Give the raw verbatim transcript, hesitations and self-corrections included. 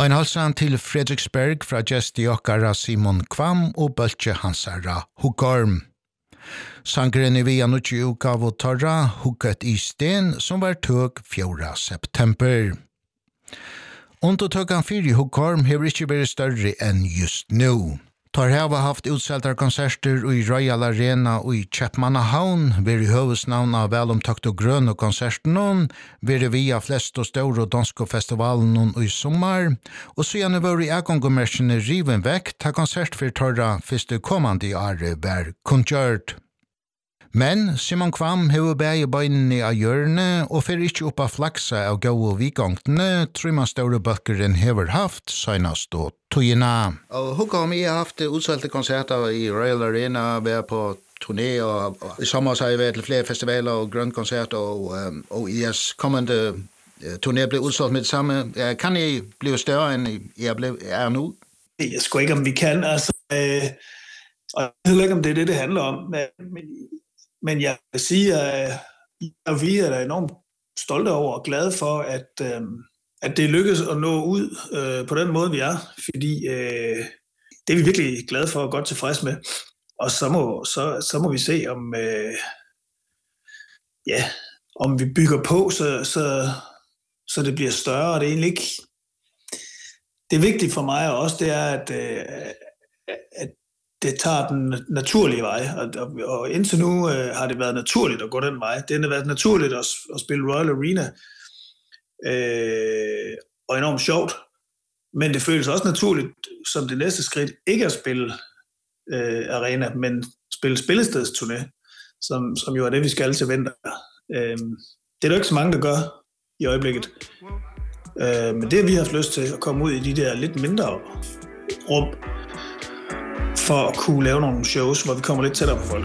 En halsan til Fredriksberg fra gesti okkara Simon Kvam og Bøltje Hansara Hugorm. Sangren i via nutji utgav og torra Hugget i sten som var tøg fjorda september. Undertøkan fyri Hugorm hever ikkje vært større enn just nu. Tar hava haft utseltar konserter i Royal Arena og i Chapmannahavn, veri høvesnavn av velomtøkt og grøn og konserten, veri via flest og store danske festivalen i sommar, og så gjerne veri egongomersene riven vekk ta konsert for torra første kommande året vær kunngjørt. Men Simon Kvam hever bæge bøynene av hjørne og fer ikkje oppa flaksa av gau og vikongtene, tror man store bøkkeren hever haft, søgnast og tøyina. Og Hugorm har haft utsalte konserter i Royal Arena, vært på turné, og, og i sommer har jeg vært til flere festivaler og grønnkonserter, og, um, og i jeres kommende uh, turné ble udsalt med det samme. Uh, kan I blive større, enn I er, er nu? Jeg skal ikke, om vi kan, altså. Øh, og jeg ved ikke, om det er det, det handler om, men Men jeg vil sige, at vi er enormt stolte over og glade for, at, øh, at det lykkedes at nå ud øh, på den måde, vi er. Fordi øh, det er vi virkelig glade for og godt tilfreds med. Og så må, så, så må vi se, om, øh, ja, om vi bygger på, så, så, så det bliver større. Og det er egentlig ikke... Det er vigtigt for mig også, det er, at, øh, at det tager den naturlige vej, og, og, og indtil nu øh, har det været naturligt at gå den vej. Det har været naturligt at, at spille Royal Arena, øh, og enormt sjovt, men det føles også naturligt, som det næste skridt, ikke at spille øh, arena, men spille spillestedsturné, som, som jo er det, vi skal til vinter. Øh, det er der ikke så mange, der gør i øjeblikket, øh, men det har vi haft lyst til, at komme ud i de der lidt mindre rum, for at kunne lave nogle shows, hvor vi kommer lidt tættere på folk.